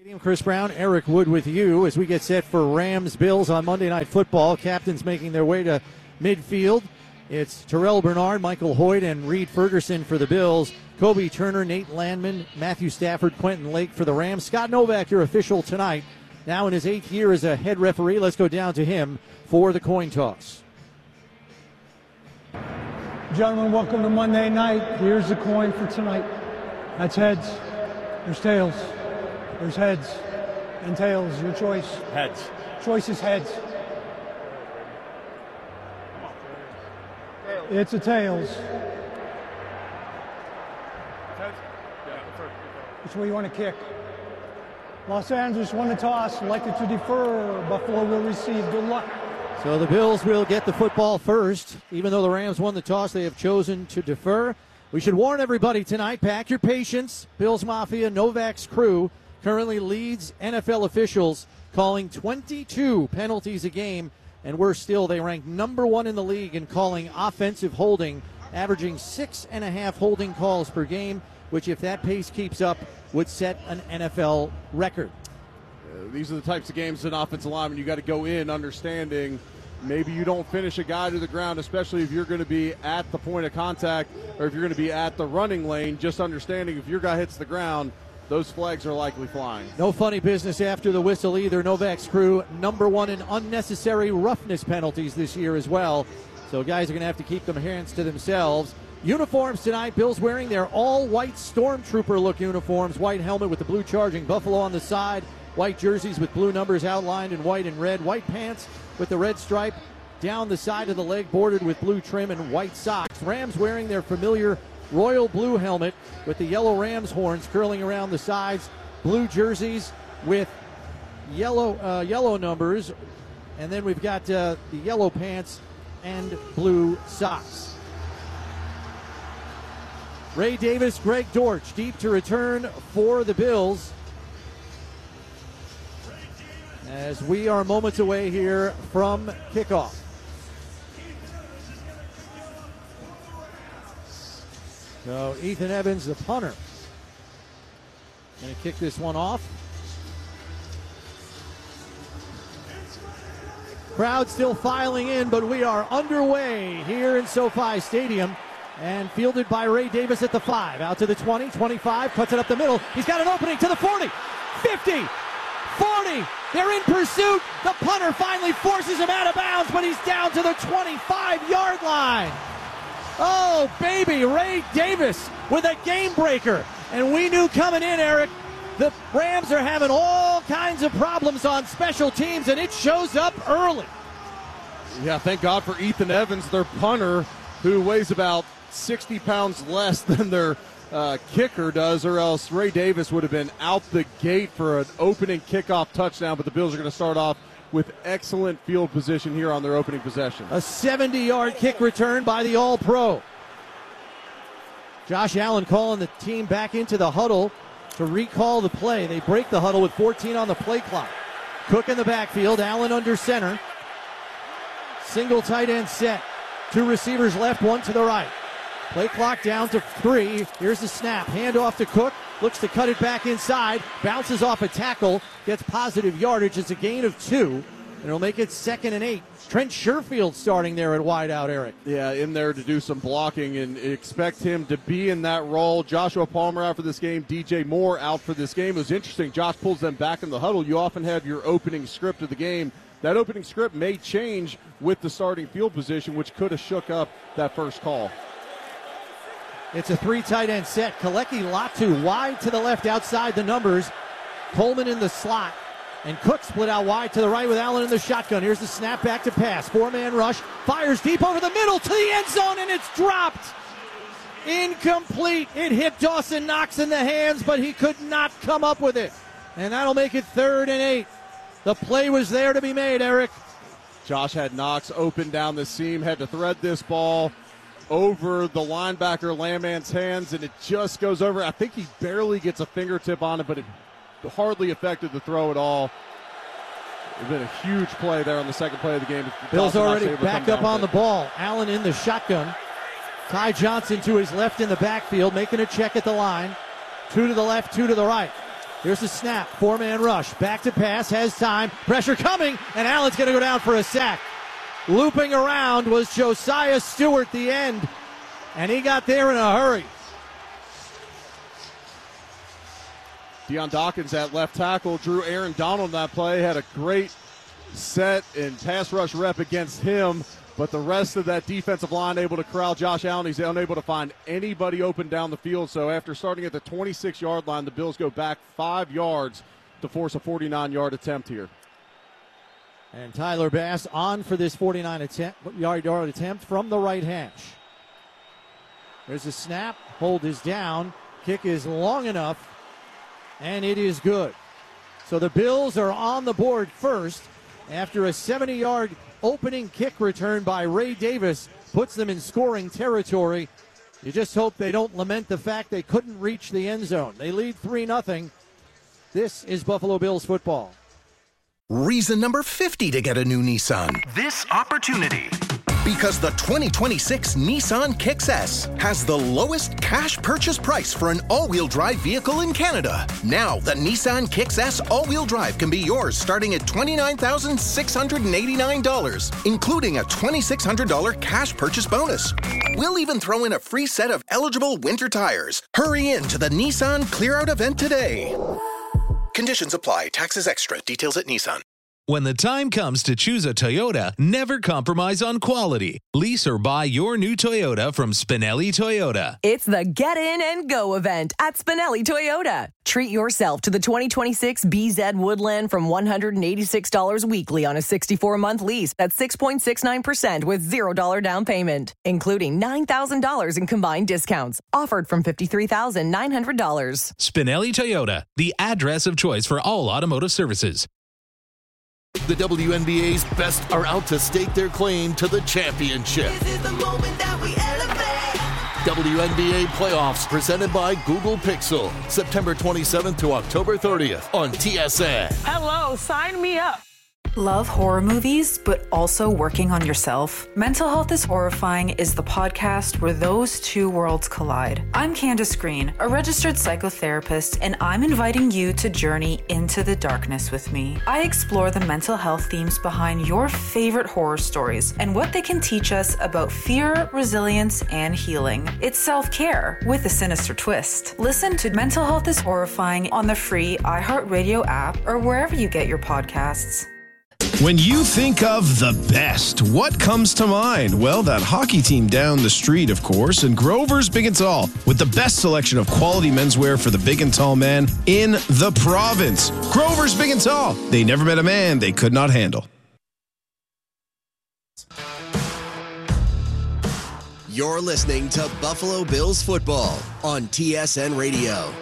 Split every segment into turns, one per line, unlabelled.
Chris Brown, Eric Wood with you as we get set for Rams-Bills on Monday Night Football. Captains making their way to midfield. It's Terrell Bernard, Michael Hoyt, and Reed Ferguson for the Bills. Kobe Turner, Nate Landman, Matthew Stafford, Quentin Lake for the Rams. Scott Novak, your official tonight. Now in his 8th year as a head referee, let's go down to him for the coin toss.
Gentlemen, welcome to Monday night. Here's the coin for tonight. That's heads. There's tails. There's heads and tails. Your choice.
Heads.
Choice is heads. It's a tails. Which way you want to kick? Los Angeles won the toss, elected to defer. Buffalo will receive. Good luck.
So the Bills will get the football first. Even though the Rams won the toss, they have chosen to defer. We should warn everybody tonight, pack your patience. Bills Mafia, Novak's crew, currently leads NFL officials, calling 22 penalties a game. And worse still, they rank number 1 in the league in calling offensive holding, averaging 6.5 holding calls per game, which if that pace keeps up, would set an NFL record.
These are the types of games as an offensive lineman you got to go in understanding maybe you don't finish a guy to the ground, especially if you're going to be at the point of contact or if you're going to be at the running lane. Just understanding if your guy hits the ground, those flags are likely flying.
No funny business after the whistle either. Novak's crew, number 1 in unnecessary roughness penalties this year as well. So guys are going to have to keep their hands to themselves. Uniforms tonight, Bills wearing their all-white Stormtrooper look uniforms. White helmet with the blue charging Buffalo on the side. White jerseys with blue numbers outlined in white and red. White pants with the red stripe down the side of the leg bordered with blue trim and white socks. Rams wearing their familiar royal blue helmet with the yellow Rams horns curling around the sides. Blue jerseys with yellow numbers. And then we've got the yellow pants and blue socks. Ray Davis, Greg Dortch deep to return for the Bills, as we are moments away here from kickoff. So Ethan Evans, the punter, going to kick this one off. Crowd still filing in, but we are underway here in SoFi Stadium. And fielded by Ray Davis at the 5. Out to the 20, 25, cuts it up the middle. He's got an opening to the 40, 50, 40. They're in pursuit. The punter finally forces him out of bounds, but he's down to the 25-yard line. Oh, baby, Ray Davis with a game breaker. And we knew coming in, Eric, the Rams are having all kinds of problems on special teams, and it shows up early.
Yeah, thank God for Ethan Evans, their punter, who weighs about 60 pounds less than their kicker does, or else Ray Davis would have been out the gate for an opening kickoff touchdown. But the Bills are going to start off with excellent field position here on their opening possession.
A 70-yard kick return by the All-Pro. Josh Allen calling the team back into the huddle to recall the play. They break the huddle with 14 on the play clock. Cook in the backfield, Allen under center. Single tight end set. 2 receivers left, 1 to the right. Play clock down to 3. Here's the snap. Hand off to Cook. Looks to cut it back inside. Bounces off a tackle. Gets positive yardage. It's a gain of 2. And it'll make it 2nd and 8. Trent Sherfield starting there at wideout, Eric.
Yeah, in there to do some blocking and expect him to be in that role. Joshua Palmer out for this game. DJ Moore out for this game. It was interesting. Josh pulls them back in the huddle. You often have your opening script of the game. That opening script may change with the starting field position, which could have shook up that first call.
It's a 3 tight end set. Kalecki Latu wide to the left outside the numbers. Coleman in the slot. And Cook split out wide to the right with Allen in the shotgun. Here's the snap back to pass. 4-man rush. Fires deep over the middle to the end zone, and it's dropped. Incomplete. It hit Dawson Knox in the hands, but he could not come up with it. And that'll make it 3rd and 8. The play was there to be made, Eric.
Josh had Knox open down the seam, had to thread this ball over the linebacker Landman's hands, and it just goes over. I think he barely gets a fingertip on it, but it hardly affected the throw at all. It's been a huge play there on the second play of the game.
Bill's already back up on the ball. Allen in the shotgun. Ty Johnson to his left in the backfield, making a check at the line. 2 to the left, 2 to the right. Here's the snap, four-man rush, back to pass, has time, pressure coming, and Allen's going to go down for a sack. Looping around was Josiah Stewart, the end, and he got there in a hurry.
Deion Dawkins at left tackle, drew Aaron Donald in that play, had a great set and pass rush rep against him, but the rest of that defensive line able to corral Josh Allen. He's unable to find anybody open down the field. So after starting at the 26-yard line, the Bills go back 5 yards to force a 49-yard attempt here.
And Tyler Bass on for this 49-yard attempt from the right hash. There's a snap, hold is down, kick is long enough, and it is good. So the Bills are on the board first after a 70-yard opening kick return by Ray Davis puts them in scoring territory. You just hope they don't lament the fact they couldn't reach the end zone. They lead 3-0. This is Buffalo Bills football.
Reason number 50 to get a new Nissan.
This opportunity.
Because the 2026 Nissan Kicks S has the lowest cash purchase price for an all-wheel drive vehicle in Canada. Now, the Nissan Kicks S all-wheel drive can be yours starting at $29,689, including a $2,600 cash purchase bonus. We'll even throw in a free set of eligible winter tires. Hurry in to the Nissan Clear Out event today. Conditions apply. Taxes extra. Details at Nissan.
When the time comes to choose a Toyota, never compromise on quality. Lease or buy your new Toyota from Spinelli Toyota.
It's the Get In and Go event at Spinelli Toyota. Treat yourself to the 2026 BZ Woodland from $186 weekly on a 64-month lease. That's 6.69% with $0 down payment, including $9,000 in combined discounts. Offered from $53,900.
Spinelli Toyota, the address of choice for all automotive services.
The WNBA's best are out to stake their claim to the championship.
This is the moment that we elevate.
WNBA playoffs presented by Google Pixel. September 27th to October 30th on TSN.
Hello, sign me up.
Love horror movies, but also working on yourself? Mental Health is Horrifying is the podcast where those two worlds collide. I'm Candace Green, a registered psychotherapist, and I'm inviting you to journey into the darkness with me. I explore the mental health themes behind your favorite horror stories and what they can teach us about fear, resilience, and healing. It's self-care with a sinister twist. Listen to Mental Health is Horrifying on the free iHeartRadio app or wherever you get your podcasts.
When you think of the best, what comes to mind? Well, that hockey team down the street, of course, and Grover's Big and Tall, with the best selection of quality menswear for the big and tall man in the province. Grover's Big and Tall. They never met a man they could not handle.
You're listening to Buffalo Bills football on TSN Radio.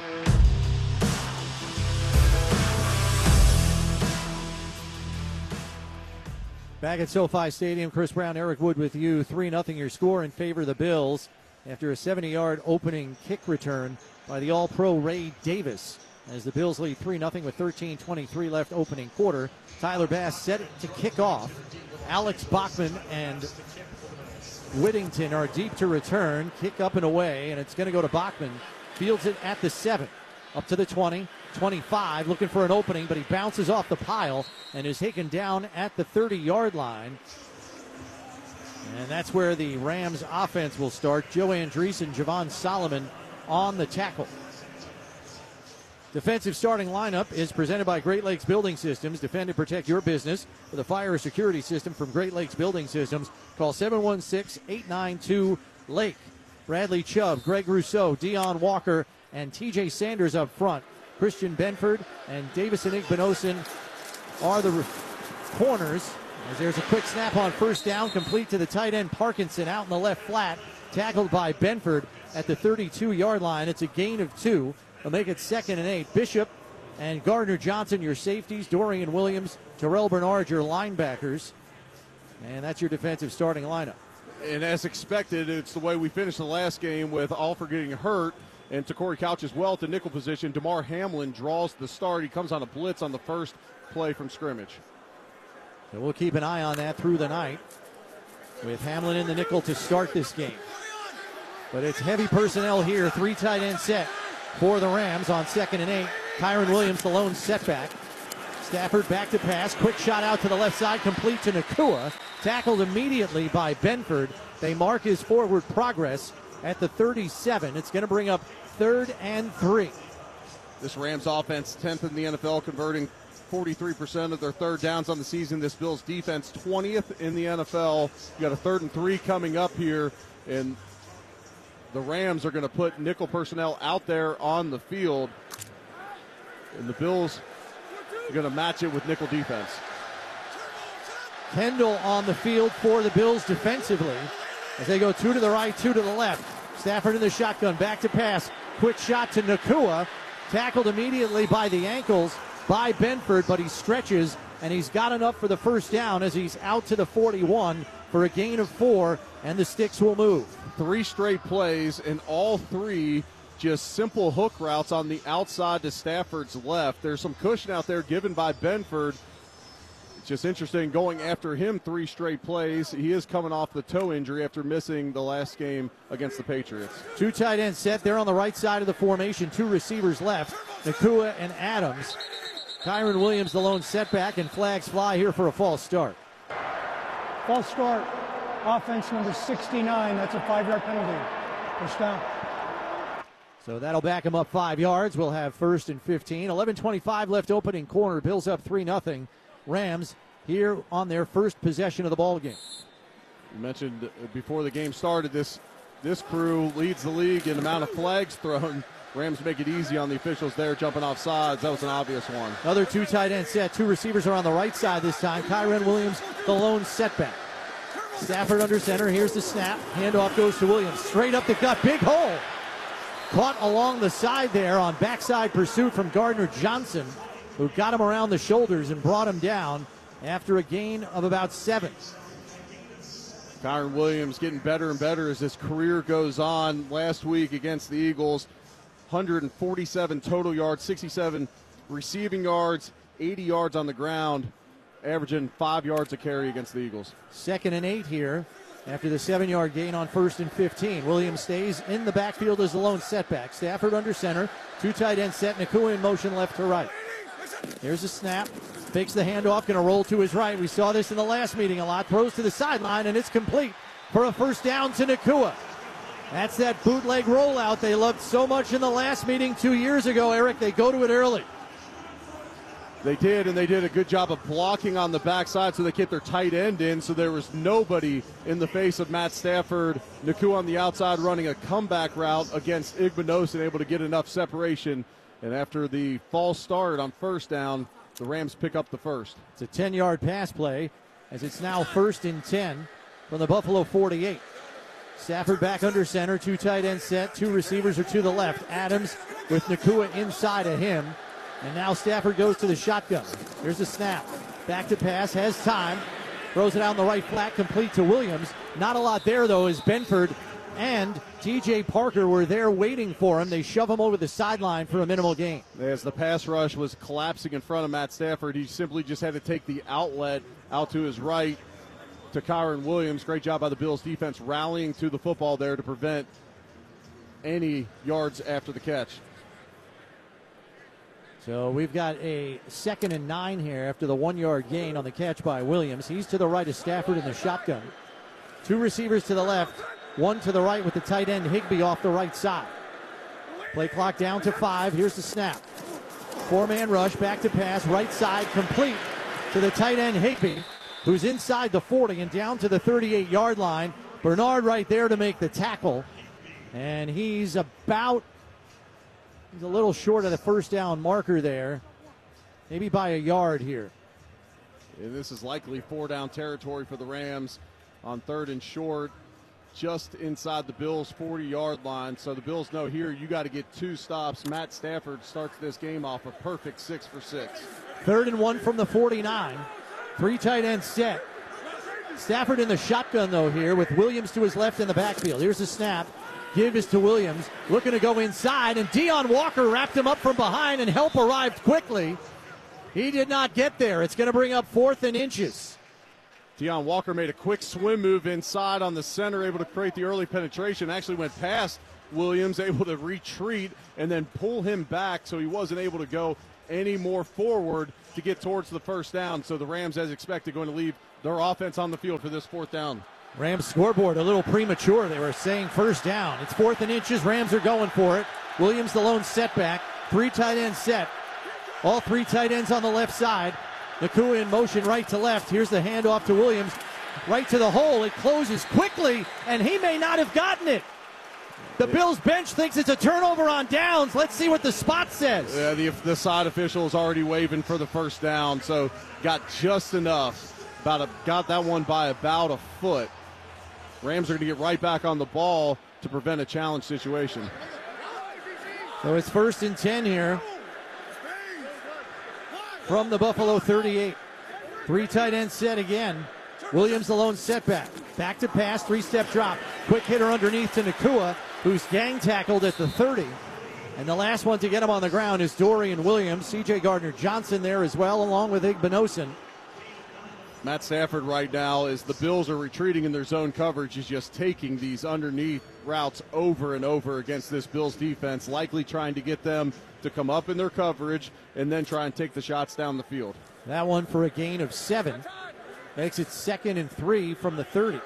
Back at SoFi Stadium, Chris Brown, Eric Wood with you. 3-0 your score in favor of the Bills after a 70-yard opening kick return by the All-Pro Ray Davis. As the Bills lead 3-0 with 13:23 left opening quarter. Tyler Bass set it to kick off. Alex Bachman and Whittington are deep to return. Kick up and away, and it's going to go to Bachman. Fields it at the 7. Up to the 20, 25, looking for an opening, but he bounces off the pile and is taken down at the 30-yard line. And that's where the Rams offense will start. Joe Andreessen, Javon Solomon on the tackle. Defensive starting lineup is presented by Great Lakes Building Systems. Defend and protect your business with a fire or security system from Great Lakes Building Systems. Call 716-892-LAKE. Bradley Chubb, Greg Rousseau, Deion Walker, and TJ Sanders up front. Christian Benford and Davison Igbinosun are the corners. As there's a quick snap on first down, complete to the tight end Parkinson out in the left flat, tackled by Benford at the 32-yard line. It's a gain of 2. They'll make it 2nd and 8. Bishop and Gardner Johnson, your safeties. Dorian Williams, Terrell Bernard, your linebackers. And that's your defensive starting lineup.
And as expected, it's the way we finished the last game with Alford getting hurt. And Takori Couch as well at the nickel position. DeMar Hamlin draws the start. He comes on a blitz on the first play from scrimmage.
So we'll keep an eye on that through the night with Hamlin in the nickel to start this game. But it's heavy personnel here. 3 tight end set for the Rams on 2nd and 8. Kyron Williams, the lone setback. Stafford back to pass. Quick shot out to the left side, complete to Nacua. Tackled immediately by Benford. They mark his forward progress at the 37. It's going to bring up 3rd and 3.
This Rams offense, 10th in the NFL, converting 43% of their third downs on the season. This Bills defense, 20th in the NFL. You got a 3rd and 3 coming up here, and the Rams are going to put nickel personnel out there on the field, and the Bills are going to match it with nickel defense.
Kendall on the field for the Bills defensively as they go 2 to the right, 2 to the left. Stafford in the shotgun, back to pass. Quick shot to Nacua. Tackled immediately by the ankles by Benford, but he stretches, and he's got enough for the first down as he's out to the 41 for a gain of 4, and the sticks will move.
3 straight plays, and all 3 just simple hook routes on the outside to Stafford's left. There's some cushion out there given by Benford. It's just interesting going after him 3 straight plays. He is coming off the toe injury after missing the last game against the Patriots.
2 tight ends set. They're on the right side of the formation. 2 receivers left, Nacua and Adams. Kyron Williams, the lone setback, and flags fly here for a false start.
False start. Offense number 69. That's a 5-yard penalty. First down.
So that'll back him up 5 yards. We'll have 1st and 15. 11:25 left opening corner. Bills up 3-0. Rams here on their first possession of the ball game.
You mentioned before the game started, this crew leads the league in amount of flags thrown. Rams make it easy on the officials there, jumping off sides. That was an obvious one.
Another 2 tight end set. 2 receivers are on the right side this time. Kyron Williams, the lone setback. Stafford under center. Here's the snap. Handoff goes to Williams. Straight up the gut. Big hole. Caught along the side there on backside pursuit from Gardner Johnson, who got him around the shoulders and brought him down after a gain of about 7.
Kyron Williams getting better and better as his career goes on. Last week against the Eagles, 147 total yards, 67 receiving yards, 80 yards on the ground, averaging 5 yards a carry against the Eagles.
2nd and 8 here after the 7-yard gain on 1st and 15. Williams stays in the backfield as the lone setback. Stafford under center. 2 tight ends set. Nacua in motion left to right. Here's a snap. Fakes the handoff. Going to roll to his right. We saw this in the last meeting a lot. Throws to the sideline, and it's complete for a first down to Nacua. That's that bootleg rollout they loved so much in the last meeting 2 years ago, Eric. They go to it early.
They did, and they did a good job of blocking on the backside so they kept their tight end in, so there was nobody in the face of Matt Stafford. Nacua on the outside running a comeback route against Igbinosun, able to get enough separation. And after the false start on first down, the Rams pick up the first.
It's a 10-yard pass play as it's now 1st and 10 from the Buffalo 48. Stafford back under center, 2 tight ends set, 2 receivers are to the left. Adams with Nacua inside of him. And now Stafford goes to the shotgun. Here's the snap. Back to pass, has time. Throws it out on the right flat, complete to Williams. Not a lot there, though, as Benford and T.J. Parker were there waiting for him. They shove him over the sideline for a minimal gain.
As the pass rush was collapsing in front of Matt Stafford, he simply just had to take the outlet out to his right to Kyron Williams. Great job by the Bills defense rallying to the football there to prevent any yards after the catch.
So we've got a 2nd and 9 here after the 1-yard gain on the catch by Williams. He's to the right of Stafford in the shotgun. 2 receivers to the left, 1 to the right with the tight end Higbee off the right side. Play clock down to 5. Here's the snap. 4-man rush, back to pass, right side complete to the tight end Higbee, who's inside the 40 and down to the 38-yard line. Bernard right there to make the tackle. And he's a little short of the first down marker there, maybe by a yard here.
And this is likely 4-down territory for the Rams on 3rd and short, just inside the Bills' 40-yard line. So the Bills know here you got to get 2 stops. Matt Stafford starts this game off a perfect 6 for 6.
3rd and 1 from the 49. 3 tight ends set. Stafford in the shotgun, though, here with Williams to his left in the backfield. Here's the snap. Give is to Williams, looking to go inside, and Deion Walker wrapped him up from behind, and help arrived quickly. He did not get there. It's going to bring up 4th and inches.
Deion Walker made a quick swim move inside on the center, able to create the early penetration. Actually went past Williams, able to retreat and then pull him back so he wasn't able to go any more forward to get towards the first down. So the Rams, as expected, going to leave their offense on the field for this fourth down.
Rams scoreboard a little premature. They were saying first down. It's 4th and inches. Rams are going for it. Williams the lone setback. 3 tight ends set. All 3 tight ends on the left side. Nacua in motion right to left. Here's the handoff to Williams. Right to the hole. It closes quickly, and he may not have gotten it. The Bills bench thinks it's a turnover on downs. Let's see what the spot says.
Yeah, the side official is already waving for the first down, so got just enough. Got that one by about a foot. Rams are going to get right back on the ball to prevent a challenge situation.
So it's 1st and 10 here from the Buffalo 38. 3 tight ends set again. Williams the lone setback. Back to pass, 3-step drop. Quick hitter underneath to Nacua, who's gang tackled at the 30. And the last one to get him on the ground is Dorian Williams. C.J. Gardner-Johnson there as well, along with Igbinosun.
Matt Stafford right now, as the Bills are retreating in their zone coverage, is just taking these underneath routes over and over against this Bills defense, likely trying to get them to come up in their coverage and then try and take the shots down the field.
That one for a gain of 7. Makes it 2nd and 3 from the 30.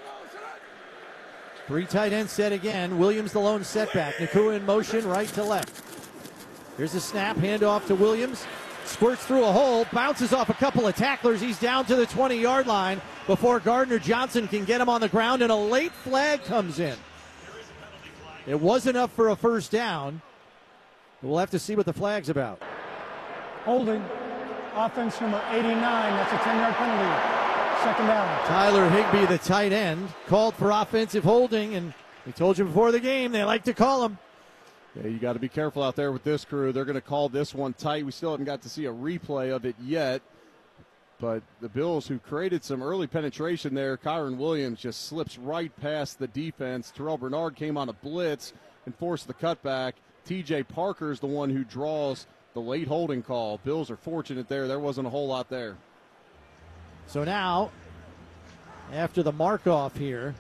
3 tight ends set again. Williams the lone setback. Nacua in motion right to left. Here's a snap, handoff to Williams. Squirts through a hole, bounces off a couple of tacklers. He's down to the 20-yard line before Gardner-Johnson can get him on the ground, and a late flag comes in. It was enough for a first down. We'll have to see what the flag's about.
Holding. Offense number 89. That's a 10-yard penalty. 2nd down.
Tyler Higbee, the tight end, called for offensive holding, and we told you before the game they like to call them.
Yeah, you got to be careful out there with this crew. They're going to call this one tight. We still haven't got to see a replay of it yet. But the Bills, who created some early penetration there, Kyron Williams just slips right past the defense. Terrell Bernard came on a blitz and forced the cutback. TJ Parker's the one who draws the late holding call. Bills are fortunate there. There wasn't a whole lot there.
So now, after the mark-off here,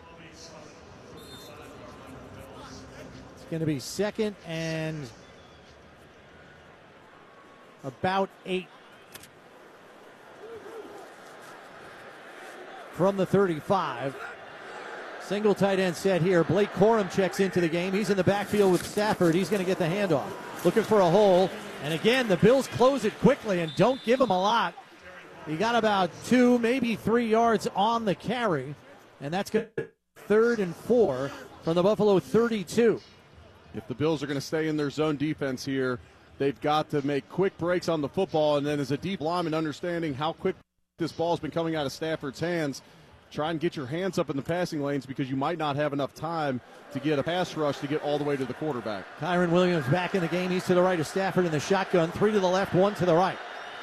it's going to be 2nd and about 8 from the 35. Single tight end set here. Blake Corum checks into the game. He's in the backfield with Stafford. He's going to get the handoff. Looking for a hole. And again, the Bills close it quickly and don't give him a lot. He got about 2, maybe 3 yards on the carry. And that's good. 3rd and 4 from the Buffalo 32.
If the Bills are going to stay in their zone defense here, they've got to make quick breaks on the football. And then as a deep lineman, understanding how quick this ball's been coming out of Stafford's hands, try and get your hands up in the passing lanes because you might not have enough time to get a pass rush to get all the way to the quarterback.
Kyron Williams back in the game. He's to the right of Stafford in the shotgun. 3 to the left, 1 to the right.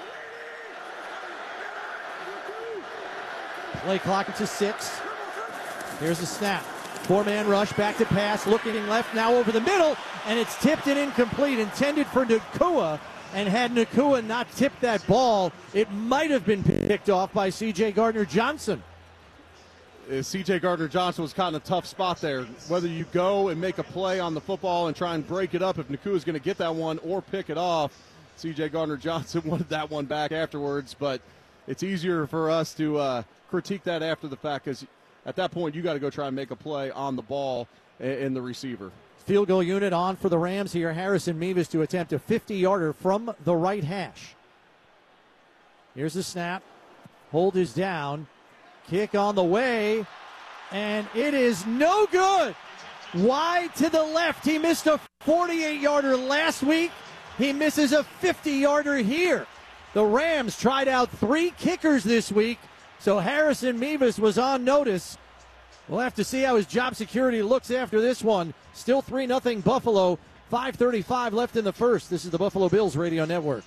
Play clock to 6. Here's a snap. 4-man rush, back to pass, looking left, now over the middle, and it's tipped and incomplete, intended for Nacua. And had Nacua not tipped that ball, it might have been picked off by C.J. Gardner-Johnson.
C.J. Gardner-Johnson was caught in a tough spot there. Whether you go and make a play on the football and try and break it up if Nacua is going to get that one or pick it off, C.J. Gardner-Johnson wanted that one back afterwards, but it's easier for us to critique that after the fact because at that point you got to go try and make a play on the ball and the receiver.
Field goal unit on for the Rams here. Harrison Mevis to attempt a 50-yarder from the right hash. Here's the snap. Hold is down. Kick on the way, and it is no good. Wide to the left. He missed a 48-yarder last week. He misses a 50-yarder here. The Rams tried out 3 kickers this week, so Harrison Mevis was on notice. We'll have to see how his job security looks after this one. Still 3-0 Buffalo. 5:35 left in the first. This is the Buffalo Bills Radio Network.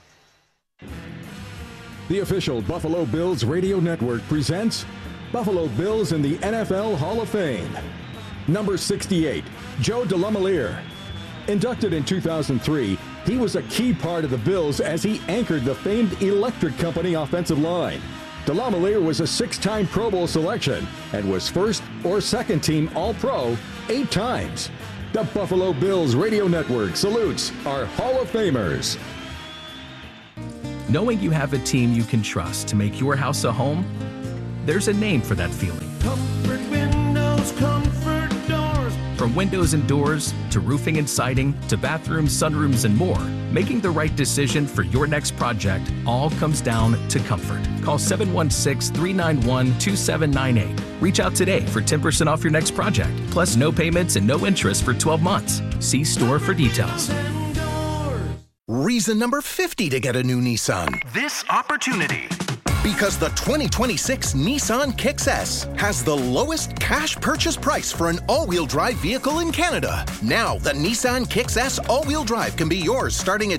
The official Buffalo Bills Radio Network presents Buffalo Bills in the NFL Hall of Fame. Number 68, Joe DeLamielleure. Inducted in 2003, he was a key part of the Bills as he anchored the famed Electric Company offensive line. DeLamielleure was a 6-time Pro Bowl selection and was first or second team All-Pro 8 times. The Buffalo Bills Radio Network salutes our Hall of Famers.
Knowing you have a team you can trust to make your house a home, there's a name for that feeling.
Comfort Windows, Comfort Doors.
From windows and doors, to roofing and siding, to bathrooms, sunrooms, and more, making the right decision for your next project all comes down to comfort. Call 716-391-2798. Reach out today for 10% off your next project, plus no payments and no interest for 12 months. See store for details.
Reason number 50 to get a new Nissan.
This opportunity.
Because the 2026 Nissan Kicks S has the lowest cash purchase price for an all-wheel drive vehicle in Canada. Now, the Nissan Kicks S all-wheel drive can be yours starting at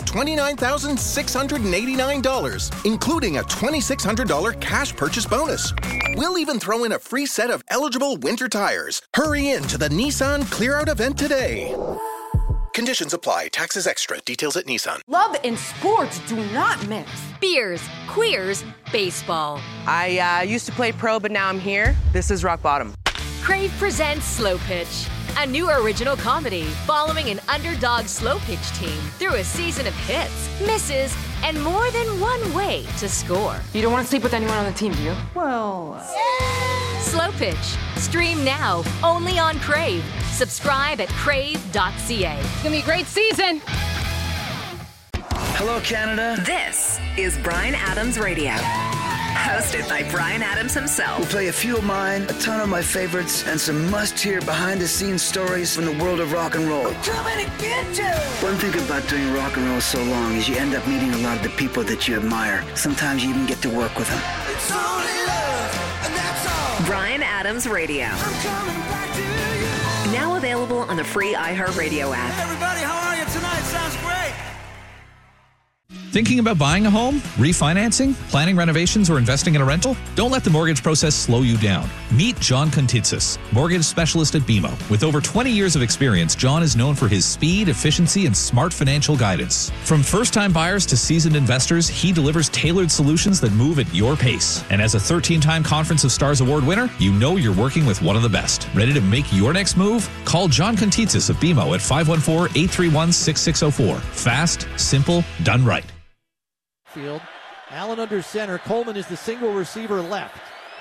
$29,689, including a $2,600 cash purchase bonus. We'll even throw in a free set of eligible winter tires. Hurry in to the Nissan Clear Out event today. Conditions apply. Taxes extra. Details at Nissan.
Love and sports do not mix.
Beers, queers, baseball.
I used to play pro, but now I'm here. This is rock bottom.
Crave presents Slow Pitch, a new original comedy following an underdog slow pitch team through a season of hits, misses, and more than one way to score.
You don't want to sleep with anyone on the team, do you?
Well, Slow Pitch. Stream now, only on Crave. Subscribe at crave.ca.
It's gonna be a great season.
Hello, Canada.
This is Bryan Adams Radio. Hosted by Bryan Adams himself.
We'll play a few of mine, a ton of my favorites, and some must-hear behind-the-scenes stories from the world of rock and roll.
I'm coming to get you.
One thing about doing rock and roll so long is you end up meeting a lot of the people that you admire. Sometimes you even get to work with them.
It's only love, and that's all.
Bryan Adams Radio.
I'm coming back to you.
Now available on the free iHeartRadio app.
Hey everybody, how are you tonight? Sounds great.
Thinking about buying a home, refinancing, planning renovations, or investing in a rental? Don't let the mortgage process slow you down. Meet John Contitsis, mortgage specialist at BMO. With over 20 years of experience, John is known for his speed, efficiency, and smart financial guidance. From first-time buyers to seasoned investors, he delivers tailored solutions that move at your pace. And as a 13-time Conference of Stars Award winner, you know you're working with one of the best. Ready to make your next move? Call John Contitsis of BMO at 514-831-6604. Fast, simple, done right.
Field. Allen under center. Coleman is the single receiver left.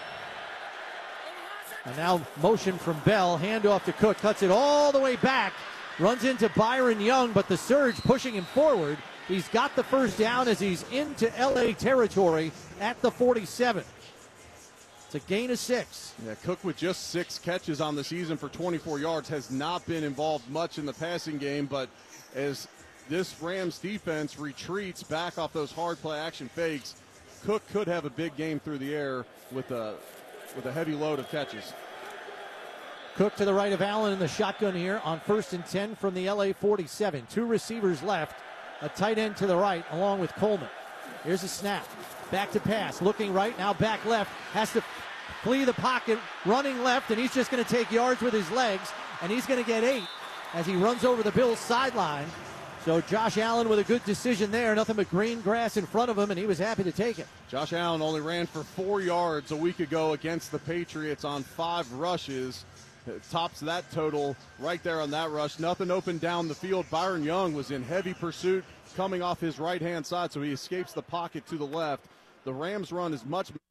And now motion from Bell. Handoff to Cook. Cuts it all the way back. Runs into Byron Young, but the surge pushing him forward. He's got the first down as he's into LA territory at the 47. It's a gain of 6.
Yeah, Cook with just 6 catches on the season for 24 yards has not been involved much in the passing game, but as this Rams defense retreats back off those hard play action fakes, Cook could have a big game through the air with a heavy load of catches.
Cook to the right of Allen in the shotgun here on 1st and 10 from the LA 47. 2 receivers left, a tight end to the right along with Coleman. Here's a snap, back to pass, looking right, now back left, has to flee the pocket, running left, and he's just going to take yards with his legs, and he's going to get 8 as he runs over the Bills sideline. So Josh Allen with a good decision there. Nothing but green grass in front of him, and he was happy to take it.
Josh Allen only ran for 4 yards a week ago against the Patriots on 5 rushes. It tops that total right there on that rush. Nothing open down the field. Byron Young was in heavy pursuit coming off his right-hand side, so he escapes the pocket to the left. The Rams run is much